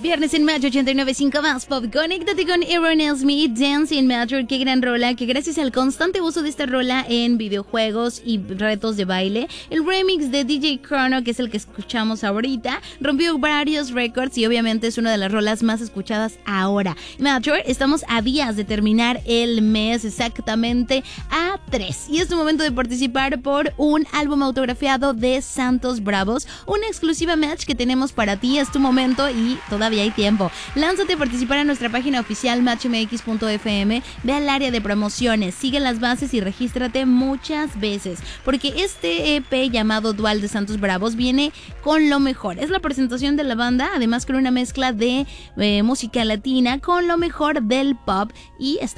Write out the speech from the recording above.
Viernes en Metro 89.5 más pop. Conéctate con Aaron Smith, Dance in Metro. Qué gran rola, que gracias al constante uso de esta rola en videojuegos y retos de baile, el remix de DJ Chrono, que es el que escuchamos ahorita, rompió varios récords y obviamente es una de las rolas más escuchadas ahora. Metro, estamos a días de terminar el mes, exactamente a 3. Y es tu momento de participar por un álbum autografiado de Santos Bravos, una exclusiva match que tenemos para ti. Es tu momento y todavía hay tiempo. Lánzate a participar a nuestra página oficial matchmx.fm, ve al área de promociones, sigue las bases y regístrate muchas veces, porque este EP llamado Dual de Santos Bravos viene con lo mejor. Es la presentación de la banda, además con una mezcla de música latina con lo mejor del pop, y está